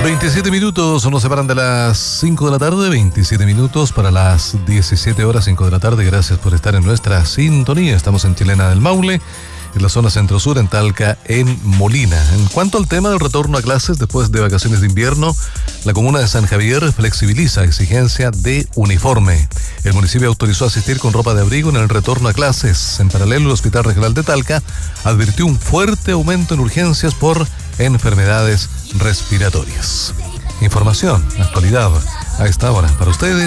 27 minutos nos separan de las 5 de la tarde, 27 minutos para las 17 horas, 5 de la tarde. Gracias por estar en nuestra sintonía. Estamos en Chilena del Maule, en la zona centro-sur, en Talca, en Molina. En cuanto al tema del retorno a clases después de vacaciones de invierno, la comuna de San Javier flexibiliza exigencia de uniforme. El municipio autorizó asistir con ropa de abrigo en el retorno a clases. En paralelo, el Hospital Regional de Talca advirtió un fuerte aumento en urgencias por enfermedades respiratorias. Información, actualidad a esta hora para ustedes.